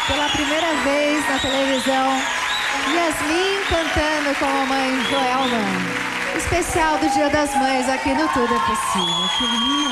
Pela primeira vez na televisão, Yasmin cantando com a mãe Joelma. Especial do Dia das Mães aqui no Tudo é Possível. Que lindo!